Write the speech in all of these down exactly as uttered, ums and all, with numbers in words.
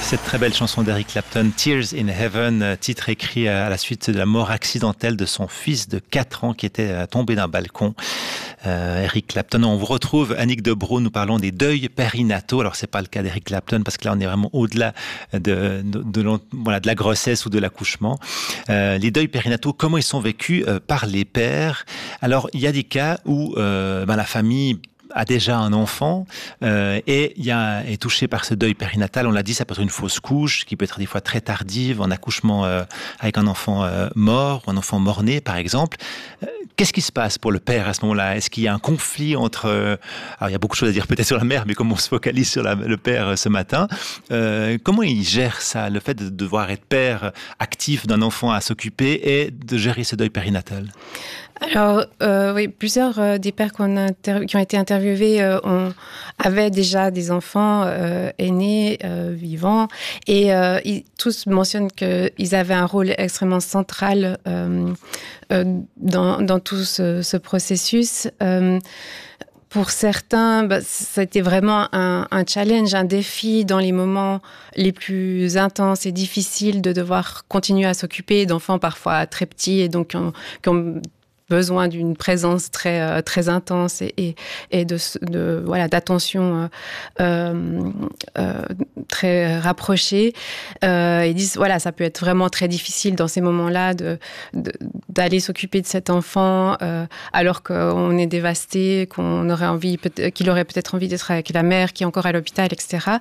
Cette très belle chanson d'Eric Clapton, Tears in Heaven, titre écrit à la suite de la mort accidentelle de son fils de quatre ans qui était tombé d'un balcon. Euh, Eric Clapton, on vous retrouve, Annick Debroux, nous parlons des deuils périnataux. Alors c'est pas le cas d'Eric Clapton parce que là on est vraiment au-delà de, de, de, de, voilà, de la grossesse ou de l'accouchement. Euh, les deuils périnataux, comment ils sont vécus euh, par les pères? Alors il y a des cas où euh, ben, la famille a déjà un enfant euh, et y a, est touché par ce deuil périnatal. On l'a dit, ça peut être une fausse couche qui peut être des fois très tardive, un accouchement euh, avec un enfant euh, mort ou un enfant mort-né par exemple. Euh, qu'est-ce qui se passe pour le père à ce moment-là? Est-ce qu'il y a un conflit entre... Euh, alors il y a beaucoup de choses à dire peut-être sur la mère, mais comme on se focalise sur la, le père euh, ce matin, euh, comment il gère ça, le fait de devoir être père actif d'un enfant à s'occuper et de gérer ce deuil périnatal? Alors, euh, oui, plusieurs euh, des pères qu'on inter- qui ont été interviewés euh, ont, avaient déjà des enfants euh, aînés, euh, vivants, et euh, ils, tous mentionnent qu'ils avaient un rôle extrêmement central euh, euh, dans, dans tout ce, ce processus. Euh, Pour certains, bah, ça a été vraiment un, un challenge, un défi dans les moments les plus intenses et difficiles de devoir continuer à s'occuper d'enfants parfois très petits et donc qui ont, qui ont besoin d'une présence très euh, très intense et et, et de, de voilà d'attention euh, euh, très rapprochée. Euh, ils disent voilà, ça peut être vraiment très difficile dans ces moments-là de, de d'aller s'occuper de cet enfant euh, alors qu'on est dévasté, qu'on aurait envie qu'il aurait peut-être envie d'être avec la mère qui est encore à l'hôpital, et cetera.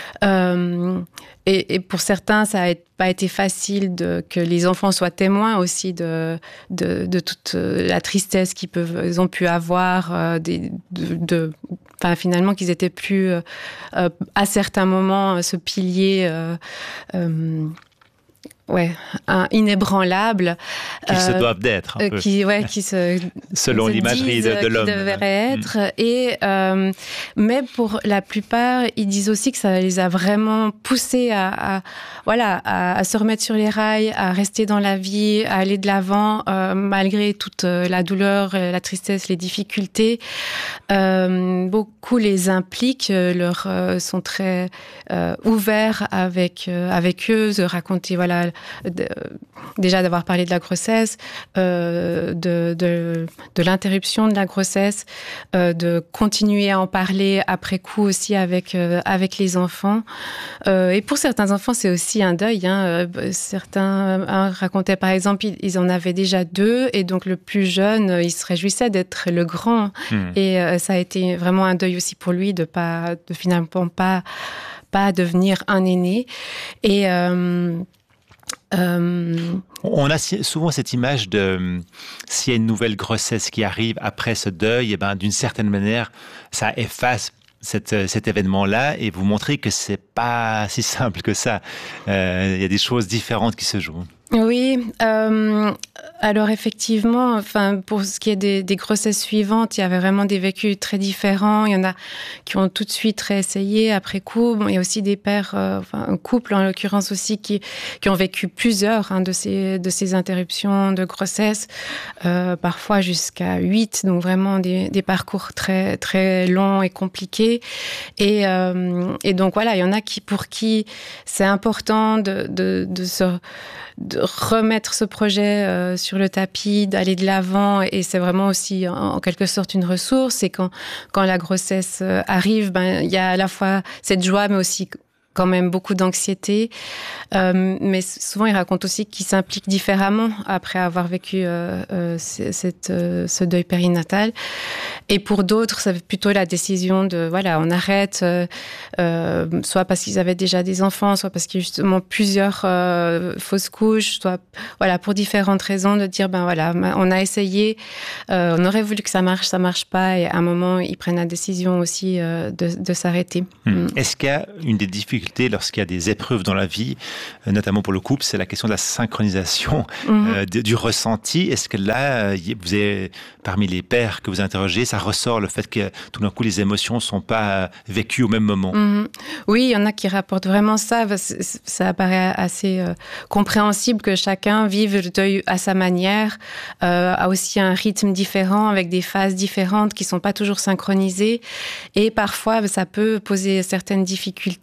Euh, Et, et pour certains, ça n'a pas été facile de, que les enfants soient témoins aussi de, de, de toute la tristesse qu'ils peuvent, ils ont pu avoir, euh, des, de, de, enfin, finalement qu'ils étaient plus, euh, à certains moments, ce pilier euh, euh, ouais, un inébranlable. Qu'ils euh, se doivent d'être, un euh, peu. Qui, ouais, qui se, selon se l'imagerie de, de l'homme. Qui devraient être. Mmh. Et, euh, mais pour la plupart, ils disent aussi que ça les a vraiment poussés à, à, voilà, à, à se remettre sur les rails, à rester dans la vie, à aller de l'avant, euh, malgré toute la douleur, la tristesse, les difficultés. Euh, beaucoup les impliquent, leur, euh, sont très euh, ouverts avec, euh, avec eux, de raconter, voilà, de, déjà d'avoir parlé de la grossesse, euh, de, de, de l'interruption de la grossesse, euh, de continuer à en parler après coup aussi avec, euh, avec les enfants. Euh, et pour certains enfants, c'est aussi un deuil. Hein. Certains hein, racontaient, par exemple, ils, ils en avaient déjà deux, et donc le plus jeune, il se réjouissait d'être le grand. Mmh. Et euh, ça a été vraiment un deuil aussi pour lui de, pas, de finalement pas, pas devenir un aîné. Et... Euh, Euh... On a souvent cette image de s'il y a une nouvelle grossesse qui arrive après ce deuil, et ben d'une certaine manière, ça efface cette, cet événement-là et vous montrez que c'est pas si simple que ça. Euh, il y a des choses différentes qui se jouent. Oui, euh, alors effectivement, enfin pour ce qui est des, des grossesses suivantes, il y avait vraiment des vécus très différents. Il y en a qui ont tout de suite réessayé après coup. Bon, il y a aussi des pères, euh, enfin un couple en l'occurrence aussi qui qui ont vécu plusieurs hein, de ces de ces interruptions de grossesse, euh, parfois jusqu'à huit. Donc vraiment des des parcours très très longs et compliqués. Et euh, et donc voilà, il y en a qui pour qui c'est important de de de se de remettre ce projet euh, sur le tapis, d'aller de l'avant, et c'est vraiment aussi en, en quelque sorte une ressource. Et quand quand la grossesse euh, arrive, ben il y a à la fois cette joie, mais aussi quand même beaucoup d'anxiété. Euh, mais souvent, ils racontent aussi qu'ils s'impliquent différemment après avoir vécu euh, euh, cette, euh, ce deuil périnatal. Et pour d'autres, c'est plutôt la décision de, voilà, on arrête, euh, euh, soit parce qu'ils avaient déjà des enfants, soit parce qu'il y a justement plusieurs euh, fausses couches, soit, voilà, pour différentes raisons, de dire, ben voilà, on a essayé, euh, on aurait voulu que ça marche, ça marche pas, et à un moment, ils prennent la décision aussi euh, de, de s'arrêter. Hum. Est-ce qu'il y a une des difficultés lorsqu'il y a des épreuves dans la vie, notamment pour le couple, c'est la question de la synchronisation mmh. euh, du, du ressenti. Est-ce que là, vous avez, parmi les pères que vous interrogez, ça ressort le fait que tout d'un coup les émotions ne sont pas vécues au même moment? Mmh. Oui, il y en a qui rapportent vraiment ça. Ça apparaît assez euh, compréhensible que chacun vive le deuil à sa manière, euh, a aussi un rythme différent, avec des phases différentes qui ne sont pas toujours synchronisées. Et parfois, ça peut poser certaines difficultés dans le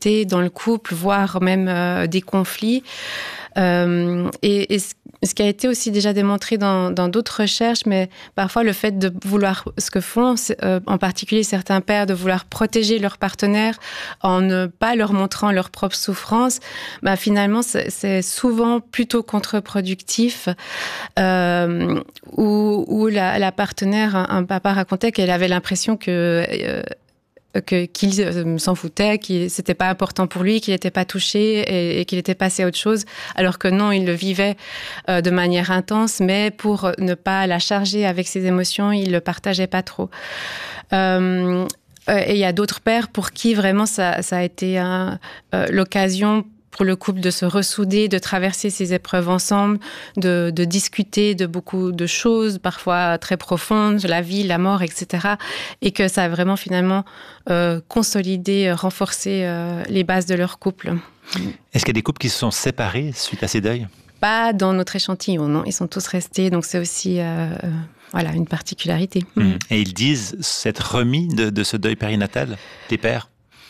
couple, voire même euh, des conflits. Euh, et, et ce qui a été aussi déjà démontré dans, dans d'autres recherches, mais parfois le fait de vouloir, ce que font euh, en particulier certains pères, de vouloir protéger leurs partenaires en ne pas leur montrant leur propre souffrance, bah finalement c'est, c'est souvent plutôt contre-productif. Euh, où, où la, la partenaire, un, un papa racontait qu'elle avait l'impression que euh, Que, qu'il s'en foutait, que c'était pas important pour lui, qu'il n'était pas touché et, et qu'il était passé à autre chose, alors que non, il le vivait euh, de manière intense, mais pour ne pas la charger avec ses émotions, il le partageait pas trop. Euh, et il y a d'autres pères pour qui vraiment ça, ça a été un, euh, l'occasion pour le couple de se ressouder, de traverser ces épreuves ensemble, de, de discuter de beaucoup de choses, parfois très profondes, la vie, la mort, et cetera. Et que ça a vraiment finalement euh, consolidé, renforcé euh, les bases de leur couple. Est-ce qu'il y a des couples qui se sont séparés suite à ces deuils ? Pas dans notre échantillon, non. Ils sont tous restés, donc c'est aussi euh, voilà, une particularité. Mmh. Et ils disent s'être remis de, de ce deuil périnatal, les pères ?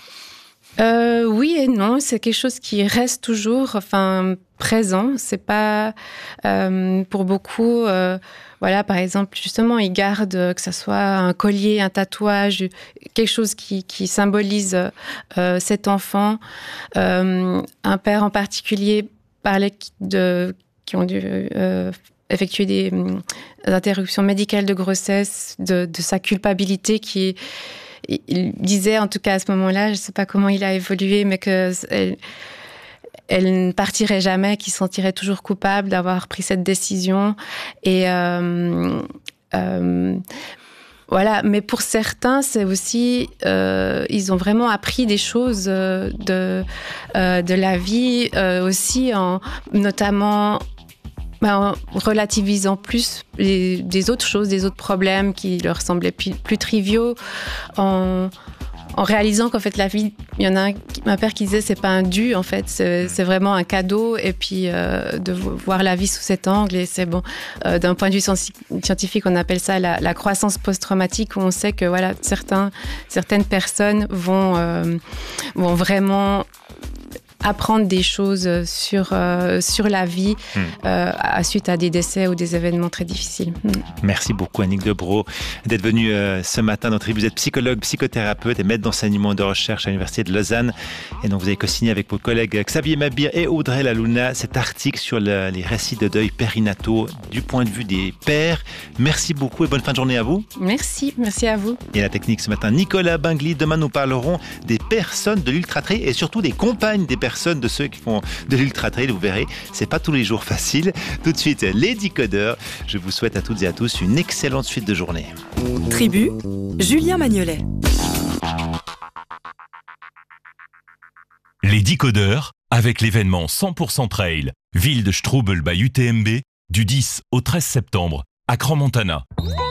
Euh, oui et non, c'est quelque chose qui reste toujours, enfin, présent. C'est pas euh, pour beaucoup. Euh, voilà, par exemple, justement, ils gardent que ça soit un collier, un tatouage, quelque chose qui, qui symbolise euh, cet enfant. Euh, un père en particulier parlait de qui ont dû euh, effectuer des, des interruptions médicales de grossesse, de, de sa culpabilité qui est il disait, en tout cas à ce moment-là, je ne sais pas comment il a évolué, mais qu'elle elle ne partirait jamais, qu'il se sentirait toujours coupable d'avoir pris cette décision. Et euh, euh, voilà. Mais pour certains, c'est aussi, euh, ils ont vraiment appris des choses de euh, de la vie, euh, aussi, en, notamment. En relativisant plus les, des autres choses, des autres problèmes qui leur semblaient plus, plus triviaux, en, en réalisant qu'en fait la vie, il y en a un, un père qui disait c'est pas un dû en fait, c'est, c'est vraiment un cadeau, et puis euh, de voir la vie sous cet angle, et c'est bon. Euh, d'un point de vue scientifique, on appelle ça la, la croissance post-traumatique, où on sait que voilà certains, certaines personnes vont euh, vont vraiment apprendre des choses sur, euh, sur la vie mmh. euh, à, suite à des décès ou des événements très difficiles. Mmh. Merci beaucoup Annick Debrow d'être venue euh, ce matin dans notre tribu. Vous êtes psychologue, psychothérapeute et maître d'enseignement et de recherche à l'Université de Lausanne. Et donc vous avez co-signé avec vos collègues Xavier Mabir et Audrey Lalouna cet article sur le, les récits de deuil périnataux du point de vue des pères. Merci beaucoup et bonne fin de journée à vous. Merci, merci à vous. Et à la technique ce matin, Nicolas Bingli. Demain nous parlerons des personnes de l'ultra-trail et surtout des compagnes des personnes de ceux qui font de l'ultra-trail. Vous verrez, c'est pas tous les jours facile. Tout de suite, les décodeurs. Je vous souhaite à toutes et à tous une excellente suite de journée. Tribu, Julien Magnolet. Les décodeurs, avec l'événement cent pour cent Trail, ville de Strubel by U T M B, du dix au treize septembre, à Crans-Montana.